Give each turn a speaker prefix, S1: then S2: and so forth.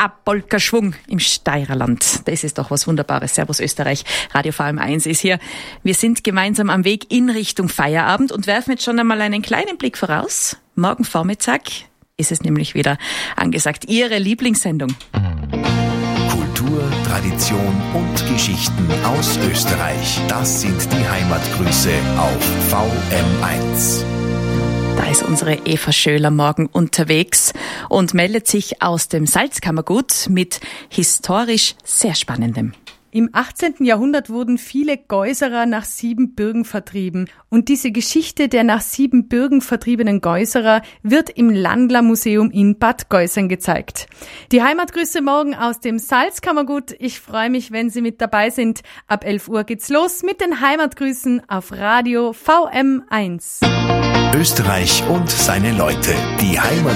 S1: Polka-Schwung im Steirerland. Das ist doch was Wunderbares. Servus Österreich, Radio VM1 ist hier. Wir sind gemeinsam am Weg in Richtung Feierabend und werfen jetzt schon einmal einen kleinen Blick voraus. Morgen Vormittag ist es nämlich wieder angesagt. Ihre Lieblingssendung.
S2: Kultur, Tradition und Geschichten aus Österreich. Das sind die Heimatgrüße auf VM1.
S1: Da ist unsere Eva Schöler morgen unterwegs und meldet sich aus dem Salzkammergut mit historisch sehr Spannendem.
S3: Im 18. Jahrhundert wurden viele Geuserer nach Siebenbürgen vertrieben. Und diese Geschichte der nach Siebenbürgen vertriebenen Geuserer wird im Landler-Museum in Bad Geusen gezeigt. Die Heimatgrüße morgen aus dem Salzkammergut. Ich freue mich, wenn Sie mit dabei sind. Ab 11 Uhr geht's los mit den Heimatgrüßen auf Radio VM1.
S2: Österreich und seine Leute. Die Heimat